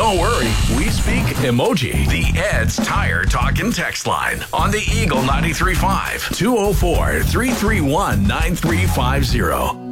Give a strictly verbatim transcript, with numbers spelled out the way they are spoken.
Don't worry, we speak emoji. The Ed's Tire Talkin' text line on the Eagle ninety-three point five, two oh four, three three one, nine three five zero.